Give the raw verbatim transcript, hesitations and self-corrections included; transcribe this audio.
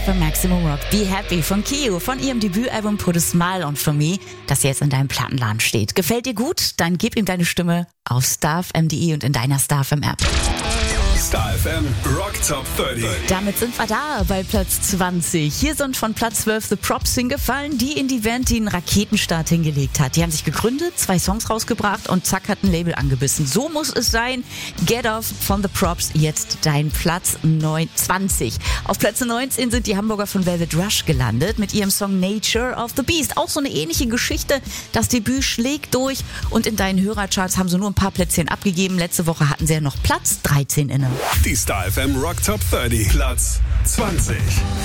bei Maximum Rock. Be Happy von Kio, von ihrem Debütalbum Put a Smile on For Me, das jetzt in deinem Plattenladen steht. Gefällt dir gut? Dann gib ihm deine Stimme auf Star F M punkt de und in deiner Star F M App. Star F M Rock Top dreißig. Damit sind wir da bei Platz zwanzig. Hier sind von Platz zwölf The Props hingefallen, die in die Band, die einen Raketenstart hingelegt hat. Die haben sich gegründet, zwei Songs rausgebracht und zack, hat ein Label angebissen. So muss es sein. Get Off von The Props, jetzt dein Platz zwanzig. Auf Platz neunzehn sind die Hamburger von Velvet Rush gelandet mit ihrem Song Nature of the Beast. Auch so eine ähnliche Geschichte. Das Debüt schlägt durch und in deinen Hörercharts haben sie nur ein paar Plätzchen abgegeben. Letzte Woche hatten sie ja noch Platz dreizehn inne. Die Star F M Rock Top dreißig. Platz zwanzig.